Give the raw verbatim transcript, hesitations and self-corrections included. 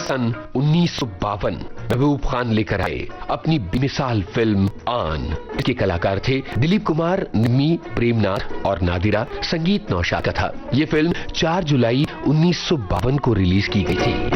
सन उन्नीस सौ बावन महबूब खान लेकर आए अपनी बेमिसाल फिल्म आन। इसके कलाकार थे दिलीप कुमार, निम्मी, प्रेमनाथ और नादिरा। संगीत नौशाद का था। ये फिल्म चार जुलाई उन्नीस सौ बावन को रिलीज की गई थी।